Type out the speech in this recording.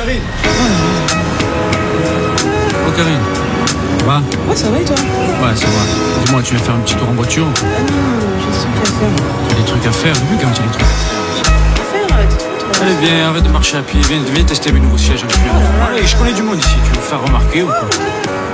Karine. Oh Karine, ça va? Ouais, ça va et toi? Ouais, ça va. Dis-moi, tu viens faire un petit tour en voiture ou quoi? Ah non, j'ai des trucs à faire. Tu as des trucs à faire, vu quand tu as des trucs à faire. À faire, dis-toi. Allez, viens, arrête de marcher à pied, viens tester mes nouveaux sièges. Allez, je connais du monde ici, tu veux me faire remarquer ou quoi?